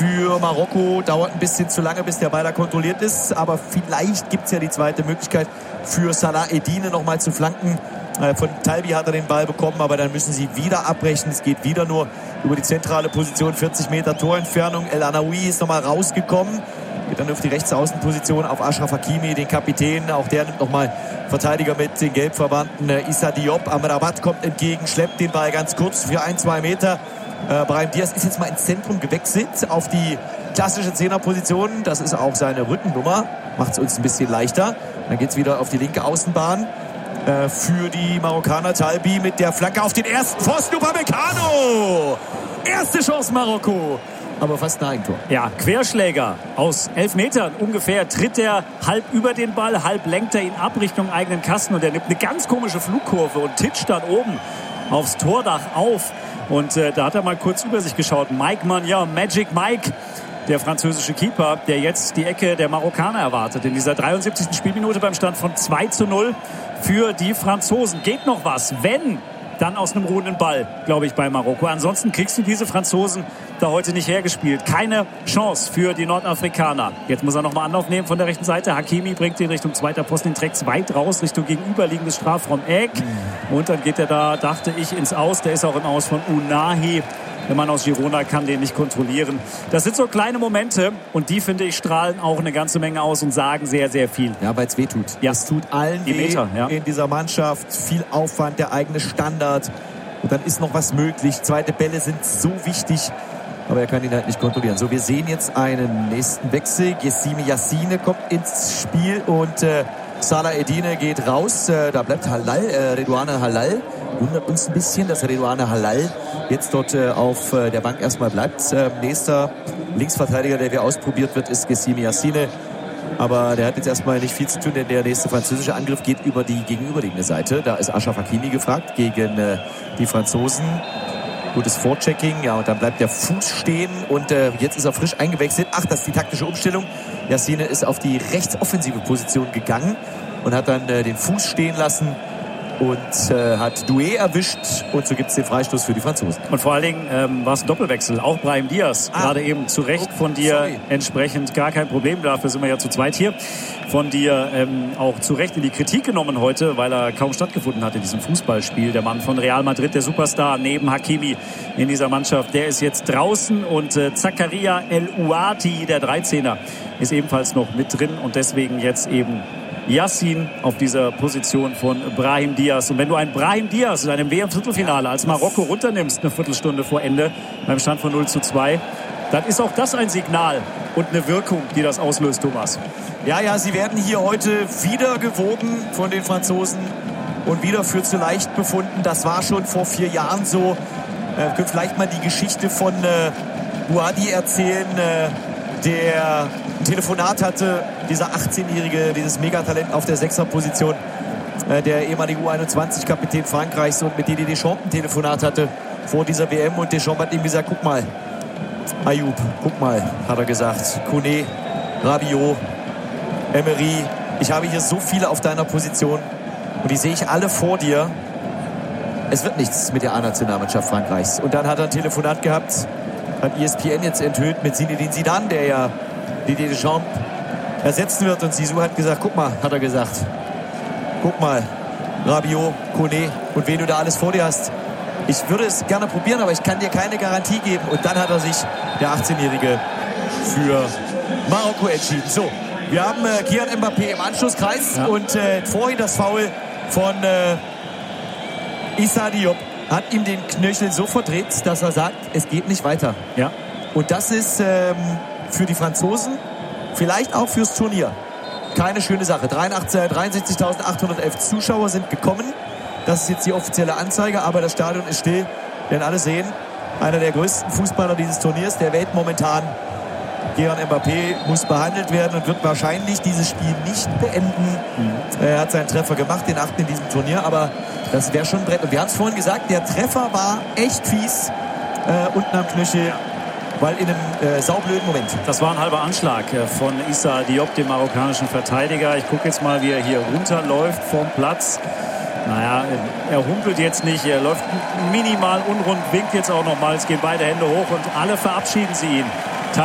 für Marokko. Dauert ein bisschen zu lange, bis der Ball da kontrolliert ist. Aber vielleicht gibt es ja die zweite Möglichkeit für Salah Eddine nochmal zu flanken. Von Talbi hat er den Ball bekommen, aber dann müssen sie wieder abbrechen. Es geht wieder nur über die zentrale Position, 40 Meter Torentfernung. El Anaoui ist nochmal rausgekommen. Geht dann auf die Rechtsaußenposition auf Achraf Hakimi, den Kapitän. Auch der nimmt nochmal Verteidiger mit, den Gelbverwandten Issa Diop. Amrabat kommt entgegen, schleppt den Ball ganz kurz für 1-2 Meter. Brahim Diaz ist jetzt mal ins Zentrum gewechselt auf die klassische Zehnerposition. Das ist auch seine Rückennummer. Macht es uns ein bisschen leichter. Dann geht es wieder auf die linke Außenbahn. Für die Marokkaner. Talbi mit der Flanke auf den ersten Pfosten. Upamecano! Erste Chance Marokko. Aber fast ein Eigentor. Ja, Querschläger aus 11 Metern ungefähr. Tritt er halb über den Ball, halb lenkt er ihn ab Richtung eigenen Kasten. Und er nimmt eine ganz komische Flugkurve und titscht dann oben aufs Tordach auf. Und da hat er mal kurz über sich geschaut. Mike Maignan, Magic Mike, der französische Keeper, der jetzt die Ecke der Marokkaner erwartet. In dieser 73. Spielminute beim Stand von 2-0 für die Franzosen. Geht noch was, wenn dann aus einem ruhenden Ball, glaube ich, bei Marokko. Ansonsten kriegst du diese Franzosen da heute nicht hergespielt. Keine Chance für die Nordafrikaner. Jetzt muss er nochmal Anlauf nehmen von der rechten Seite. Hakimi bringt ihn Richtung zweiter Posten, den trägt weit raus, Richtung gegenüberliegendes Strafraum-Eck. Und dann geht er da, dachte ich, ins Aus. Der ist auch im Aus von Unahi. Der Mann aus Girona kann den nicht kontrollieren. Das sind so kleine Momente und die, finde ich, strahlen auch eine ganze Menge aus und sagen sehr, sehr viel. Ja, weil es weh tut. Ja. Es tut allen die weh Meter, ja. In dieser Mannschaft. Viel Aufwand, der eigene Standard. Und dann ist noch was möglich. Zweite Bälle sind so wichtig. Aber er kann ihn halt nicht kontrollieren. So, wir sehen jetzt einen nächsten Wechsel. Yessine Yassine kommt ins Spiel und Salah Eddine geht raus. Da bleibt Redouane Halal. Wundert uns ein bisschen, dass Redouane Halal jetzt dort auf der Bank erstmal bleibt. Nächster Linksverteidiger, der ausprobiert wird, ist Yessine Yassine. Aber der hat jetzt erstmal nicht viel zu tun, denn der nächste französische Angriff geht über die gegenüberliegende Seite. Da ist Achraf Hakimi gefragt gegen die Franzosen. Gutes Vorchecking, ja, und dann bleibt der Fuß stehen und jetzt ist er frisch eingewechselt. Ach, das ist die taktische Umstellung. Yassine ist auf die rechtsoffensive Position gegangen und hat dann den Fuß stehen lassen und hat Doué erwischt und so gibt es den Freistoß für die Franzosen. Und vor allen Dingen war es ein Doppelwechsel. Auch Brahim Diaz, gerade eben zu Recht von dir entsprechend gar kein Problem. Dafür sind wir ja zu zweit hier. Von dir auch zu Recht in die Kritik genommen heute, weil er kaum stattgefunden hat in diesem Fußballspiel. Der Mann von Real Madrid, der Superstar neben Hakimi in dieser Mannschaft, der ist jetzt draußen und Zakaria El Ouati, der 13er, ist ebenfalls noch mit drin und deswegen jetzt eben Yassine auf dieser Position von Brahim Diaz. Und wenn du einen Brahim Diaz in einem WM-Viertelfinale als Marokko runternimmst, eine Viertelstunde vor Ende, beim Stand von 0-2, dann ist auch das ein Signal und eine Wirkung, die das auslöst, Thomas. Ja, sie werden hier heute wieder gewogen von den Franzosen und wieder für zu leicht befunden. Das war schon vor 4 Jahren so. Wir können vielleicht mal die Geschichte von Bouhaddi erzählen, der ein Telefonat hatte, dieser 18-Jährige, dieses Megatalent auf der 6er-Position, der ehemalige U21-Kapitän Frankreichs und mit Didier Deschamps ein Telefonat hatte vor dieser WM und Deschamps hat ihm gesagt, guck mal, Ayoub, guck mal, hat er gesagt, Kone, Rabiot, Emery, ich habe hier so viele auf deiner Position und die sehe ich alle vor dir. Es wird nichts mit der A-Nationalmannschaft Frankreichs. Und dann hat er ein Telefonat gehabt, hat ESPN jetzt enthüllt mit Zinedine Zidane, der ja Didier Deschamps ersetzen wird. Und Zizou hat gesagt, guck mal, hat er gesagt, guck mal, Rabiot, Kone und wen du da alles vor dir hast. Ich würde es gerne probieren, aber ich kann dir keine Garantie geben. Und dann hat er sich, der 18-Jährige, für Marokko entschieden. So, wir haben Kylian Mbappé im Anschlusskreis und vorhin das Foul von Issa Diop hat ihm den Knöchel so verdreht, dass er sagt, es geht nicht weiter. Ja. Und das ist für die Franzosen, vielleicht auch fürs Turnier, keine schöne Sache. 63.811 Zuschauer sind gekommen. Das ist jetzt die offizielle Anzeige, aber das Stadion ist still, denn alle sehen, einer der größten Fußballer dieses Turniers der Welt momentan, Kylian Mbappé, muss behandelt werden und wird wahrscheinlich dieses Spiel nicht beenden. Er hat seinen Treffer gemacht, den 8. in diesem Turnier, aber das wäre schon ein Brett. Und wir haben es vorhin gesagt, der Treffer war echt fies unten am Knöchel, weil in einem saublöden Moment. Das war ein halber Anschlag von Issa Diop, dem marokkanischen Verteidiger. Ich gucke jetzt mal, wie er hier runterläuft vom Platz. Naja, er humpelt jetzt nicht, er läuft minimal unrund, winkt jetzt auch nochmal. Es gehen beide Hände hoch und alle verabschieden sie ihn.